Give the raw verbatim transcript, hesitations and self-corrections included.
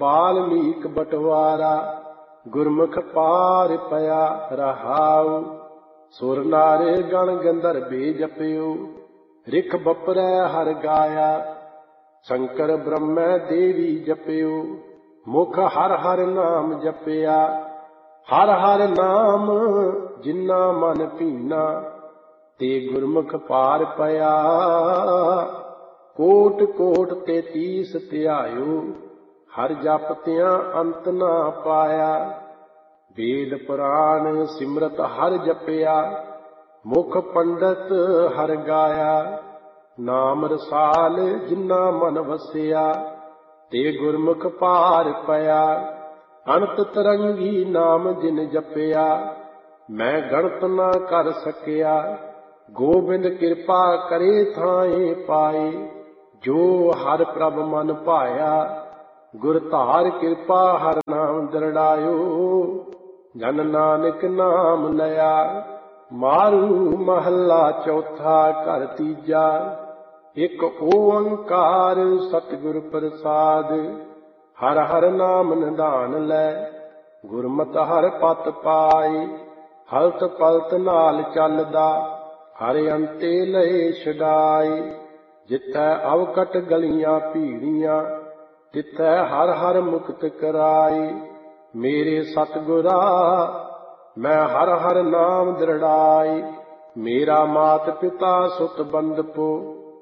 ਬਾਲਮੀਕ ਬਟਵਾਰਾ, ਗੁਰਮੁਖ ਪਾਰ ਪਿਆ ਰਹਾਉ। ਸੁਰ ਨਾਰੇ ਗਣ ਗੰਧਰਵੇ ਜਪਿਓ, ਰਿਖ ਬਪਰੈ ਹਰ ਗਾਇਆ। ਸ਼ੰਕਰ ਬ੍ਰਹਮੈ ਦੇਵੀ ਜਪਿਓ, ਮੁਖ ਹਰ ਹਰ ਨਾਮ ਜਪਿਆ। ਹਰ ਹਰ ਨਾਮ ਜਿਨਾ ਮਨ ਭੀਨਾ, ਤੇ ਗੁਰਮੁਖ ਪਾਰ ਪਿਆ। ਕੋਟ ਕੋਟ ਤੇਤੀਸ ਧਿਆਇਓ, ਹਰ ਜਪਤਿਆਂ ਅੰਤ ਨਾ ਪਾਇਆ। ਵੇਦ ਪੁਰਾਣ ਸਿਮਰਤ ਹਰ ਜਪਿਆ, ਮੁਖ ਪੰਡਤ ਹਰ ਗਾਇਆ। ਨਾਮ ਰਸਾਲ ਜਿਨਾ ਮਨ ਵਸਿਆ, ਤੇ ਗੁਰਮੁਖ ਪਾਰ ਪਿਆ। ਅਣਤ ਤਰੰਗੀ ਨਾਮ ਜਿਨ ਜਪਿਆ, ਮੈਂ ਗਣਤ ਨਾ ਕਰ ਸਕਿਆ। ਗੋਬਿੰਦ ਕਿਰਪਾ ਕਰੇ ਥਾਏ ਪਾਏ, ਜੋ ਹਰ ਪ੍ਰਭ ਮਨ ਭਾਇਆ। ਗੁਰ ਧਾਰ ਕਿਰਪਾ ਹਰ ਨਾਮ ਦਰੜਾਇਓ, ਜਨ ਨਾਨਕ ਨਾਮ ਲਿਆ। ਮਾਰੂ ਮਹੱਲਾ ਚੌਥਾ ਘਰ ਤੀਜਾ। ਇੱਕ ਓੰਕਾਰ ਸਤਿਗੁਰ ਪ੍ਰਸਾਦ, ਹਰ ਹਰ ਨਾਮ ਨਿਧਾਨ ਲੈ। ਗੁਰਮਤਿ ਹਰ ਪਤ ਪਾਈ, ਹਲਤ ਪਲਤ ਨਾਲ ਚੱਲਦਾ। ਹਰ ਅੰਤੇ ਲਏ ਛਡਾਈ, ਜਿੱਥੈ ਅਵਕਟ ਗਲੀਆਂ ਭੀੜੀਆਂ। ਤਿੱਥੈ ਹਰ ਹਰ ਮੁਕਤ ਕਰਾਈ। ਮੇਰੇ ਸਤਿਗੁਰਾ ਮੈਂ ਹਰ ਹਰ ਨਾਮ ਦ੍ਰਿੜਾਈ। ਮੇਰਾ ਮਾਤ ਪਿਤਾ ਸੁਤ ਬੰਧਪੋ,